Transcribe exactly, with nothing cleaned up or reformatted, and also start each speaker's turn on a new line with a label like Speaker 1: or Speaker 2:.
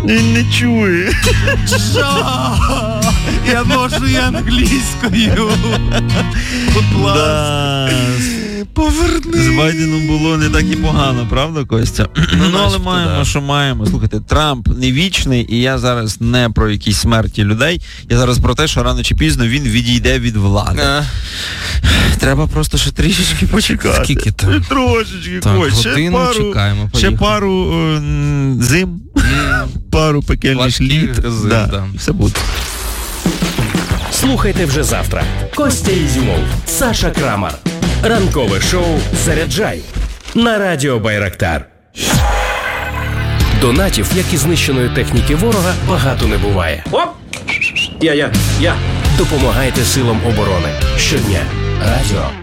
Speaker 1: Він не чує.
Speaker 2: Що? Я можу і англійською. Будь ласка. Поверни.
Speaker 1: З Байденом було не так і погано, правда, Костя? Ну, ну але маємо, да. що маємо. Слухайте, Трамп не вічний, і я зараз не про якісь смерті людей, я зараз про те, що рано чи пізно він відійде від влади. А. Треба просто ще трішечки почекати.
Speaker 2: Скільки там?
Speaker 1: Трошечки,
Speaker 2: так,
Speaker 1: Кость. Ще пару,
Speaker 2: чекаємо,
Speaker 1: ще пару о, зим, пару пекельних літ.
Speaker 2: Зим,
Speaker 1: да.
Speaker 2: Да.
Speaker 1: Все буде.
Speaker 3: Слухайте вже завтра. Костя Ізюмов, Саша Крамар. Ранкове шоу «Заряджай» на радіо Байрактар. Донатів, як і знищеної техніки ворога, багато не буває.
Speaker 4: Оп! Я, я, я.
Speaker 3: Допомагайте силам оборони. Щодня. Радіо